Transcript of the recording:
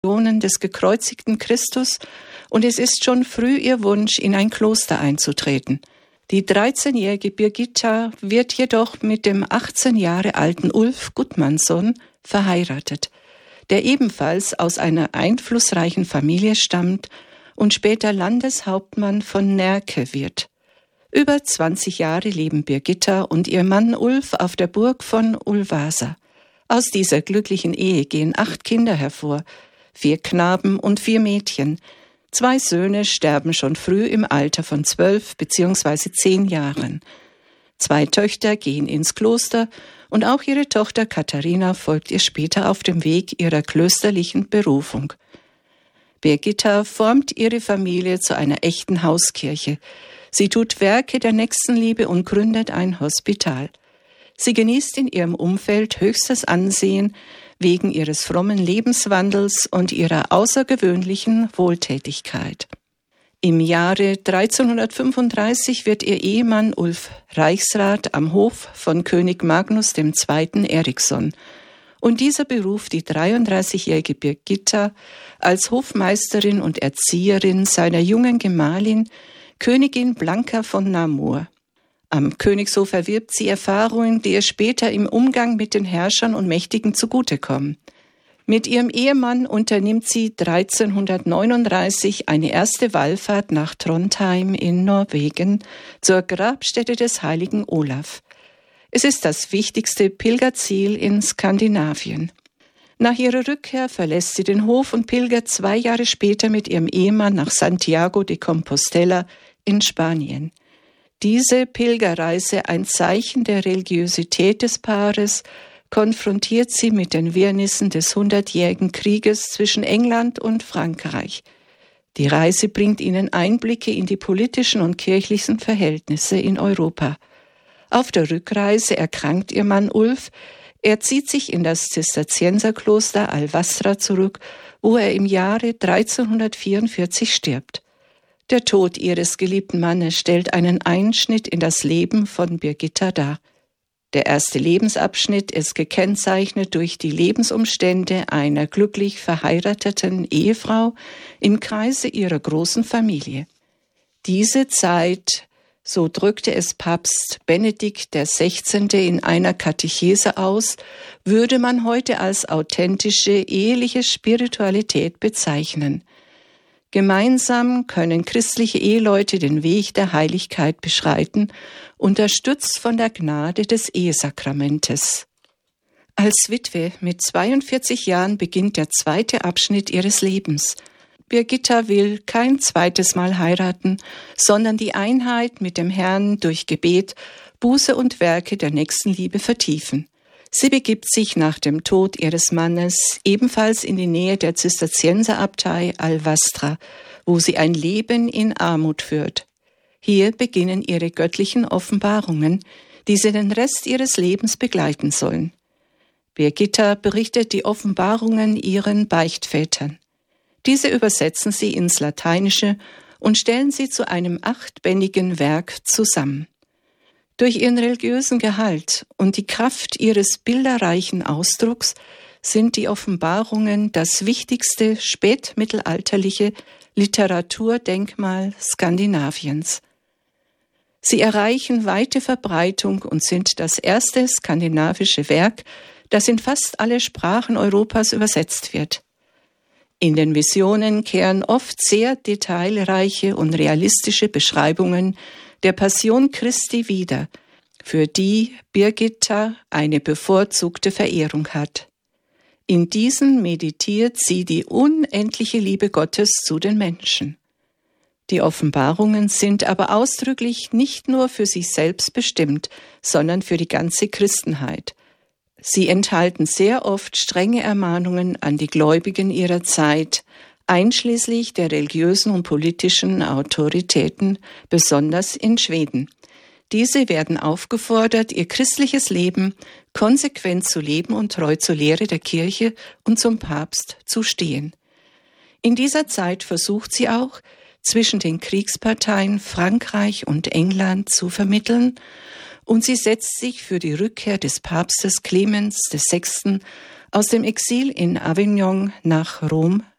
des gekreuzigten Christus und es ist schon früh ihr Wunsch, in ein Kloster einzutreten. Die 13-jährige Birgitta wird jedoch mit dem 18 Jahre alten Ulf Gudmundsson verheiratet, der ebenfalls aus einer einflussreichen Familie stammt und später Landeshauptmann von Närke wird. Über 20 Jahre leben Birgitta und ihr Mann Ulf auf der Burg von Ulvasa. Aus dieser glücklichen Ehe gehen 8 Kinder hervor, 4 Knaben und 4 Mädchen. 2 Söhne sterben schon früh im Alter von 12 bzw. 10 Jahren. 2 Töchter gehen ins Kloster und auch ihre Tochter Katharina folgt ihr später auf dem Weg ihrer klösterlichen Berufung. Birgitta formt ihre Familie zu einer echten Hauskirche. Sie tut Werke der Nächstenliebe und gründet ein Hospital. Sie genießt in ihrem Umfeld höchstes Ansehen wegen ihres frommen Lebenswandels und ihrer außergewöhnlichen Wohltätigkeit. Im Jahre 1335 wird ihr Ehemann Ulf Reichsrat am Hof von König Magnus II. Eriksson und dieser beruft die 33-jährige Birgitta als Hofmeisterin und Erzieherin seiner jungen Gemahlin Königin Blanka von Namur. Am Königshof erwirbt sie Erfahrungen, die ihr später im Umgang mit den Herrschern und Mächtigen zugutekommen. Mit ihrem Ehemann unternimmt sie 1339 eine erste Wallfahrt nach Trondheim in Norwegen zur Grabstätte des heiligen Olaf. Es ist das wichtigste Pilgerziel in Skandinavien. Nach ihrer Rückkehr verlässt sie den Hof und pilgert 2 Jahre später mit ihrem Ehemann nach Santiago de Compostela in Spanien. Diese Pilgerreise, ein Zeichen der Religiosität des Paares, konfrontiert sie mit den Wirrnissen des 100-jährigen Krieges zwischen England und Frankreich. Die Reise bringt ihnen Einblicke in die politischen und kirchlichen Verhältnisse in Europa. Auf der Rückreise erkrankt ihr Mann Ulf. Er zieht sich in das Zisterzienserkloster Alvastra zurück, wo er im Jahre 1344 stirbt. Der Tod ihres geliebten Mannes stellt einen Einschnitt in das Leben von Birgitta dar. Der erste Lebensabschnitt ist gekennzeichnet durch die Lebensumstände einer glücklich verheirateten Ehefrau im Kreise ihrer großen Familie. Diese Zeit, so drückte es Papst Benedikt XVI. In einer Katechese aus, würde man heute als authentische eheliche Spiritualität bezeichnen. Gemeinsam können christliche Eheleute den Weg der Heiligkeit beschreiten, unterstützt von der Gnade des Ehesakramentes. Als Witwe mit 42 Jahren beginnt der 2. Abschnitt ihres Lebens. Birgitta will kein zweites Mal heiraten, sondern die Einheit mit dem Herrn durch Gebet, Buße und Werke der Nächstenliebe vertiefen. Sie begibt sich nach dem Tod ihres Mannes ebenfalls in die Nähe der Zisterzienserabtei Alvastra, wo sie ein Leben in Armut führt. Hier beginnen ihre göttlichen Offenbarungen, die sie den Rest ihres Lebens begleiten sollen. Birgitta berichtet die Offenbarungen ihren Beichtvätern. Diese übersetzen sie ins Lateinische und stellen sie zu einem 8bändigen Werk zusammen. Durch ihren religiösen Gehalt und die Kraft ihres bilderreichen Ausdrucks sind die Offenbarungen das wichtigste spätmittelalterliche Literaturdenkmal Skandinaviens. Sie erreichen weite Verbreitung und sind das erste skandinavische Werk, das in fast alle Sprachen Europas übersetzt wird. In den Visionen kehren oft sehr detailreiche und realistische Beschreibungen der Passion Christi wieder, für die Birgitta eine bevorzugte Verehrung hat. In diesen meditiert sie die unendliche Liebe Gottes zu den Menschen. Die Offenbarungen sind aber ausdrücklich nicht nur für sich selbst bestimmt, sondern für die ganze Christenheit. Sie enthalten sehr oft strenge Ermahnungen an die Gläubigen ihrer Zeit, einschließlich der religiösen und politischen Autoritäten, besonders in Schweden. Diese werden aufgefordert, ihr christliches Leben konsequent zu leben und treu zur Lehre der Kirche und zum Papst zu stehen. In dieser Zeit versucht sie auch, zwischen den Kriegsparteien Frankreich und England zu vermitteln, und sie setzt sich für die Rückkehr des Papstes Clemens VI. Aus dem Exil in Avignon nach Rom